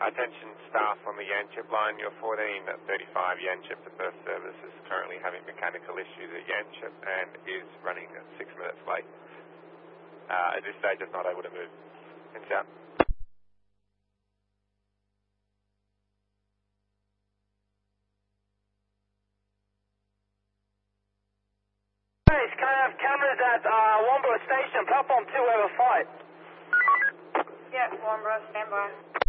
Attention staff on the Yanchep line, your 1435 Yanchep, the first service is currently having mechanical issues at Yanchep and is running 6 minutes late. At this stage it's not able to move. Thanks out. Can I have cameras at Warnbro Station, platform 2 over fight? Yeah, Warnbro, stand by.